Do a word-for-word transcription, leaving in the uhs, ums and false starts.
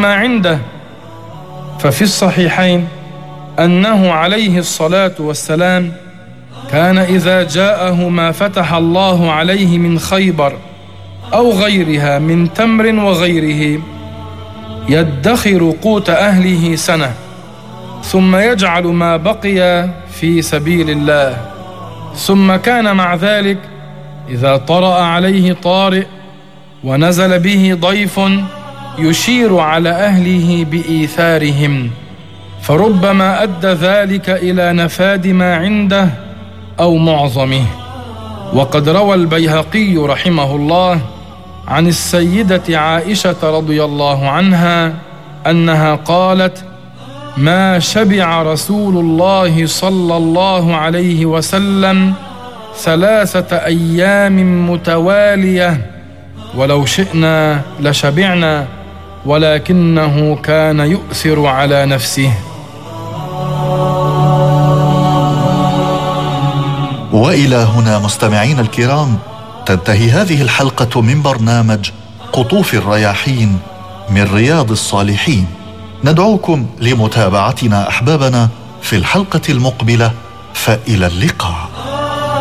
بما عنده. ففي الصحيحين أنه عليه الصلاة والسلام كان إذا جاءه ما فتح الله عليه من خيبر أو غيرها من تمر وغيره يدخر قوت أهله سنة، ثم يجعل ما بقي في سبيل الله. ثم كان مع ذلك إذا طرأ عليه طارئ ونزل به ضيف يشير على أهله بإيثارهم، فربما أدى ذلك إلى نفاد ما عنده أو معظمه. وقد روى البيهقي رحمه الله عن السيدة عائشة رضي الله عنها أنها قالت: ما شبع رسول الله صلى الله عليه وسلم ثلاثة أيام متوالية، ولو شئنا لشبعنا، ولكنه كان يؤثر على نفسه. وإلى هنا مستمعين الكرام تنتهي هذه الحلقة من برنامج قطوف الرياحين من رياض الصالحين. ندعوكم لمتابعتنا أحبابنا في الحلقة المقبلة، فإلى اللقاء.